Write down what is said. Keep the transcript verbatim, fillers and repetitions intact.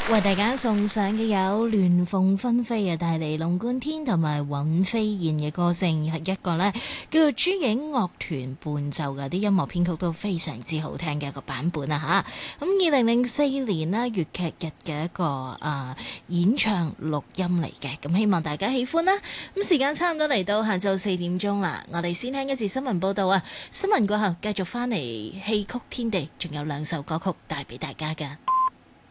為大家送上嘅有鸞鳳紛飛啊，帶嚟龍貫天同埋尹飛燕嘅歌聲，係一個呢叫做珠影樂團伴奏嘅，啲音樂編曲都非常之好聽嘅一個版本啊吓。咁二零零四年呢粵劇日嘅一個啊、呃、演唱錄音嚟嘅，咁希望大家喜歡啦。咁時間差唔多嚟到下晝四點鐘啦，我哋先聽一次新聞報道啊，新聞過後繼續翻嚟戲曲天地，仲有兩首歌曲帶俾大家噶。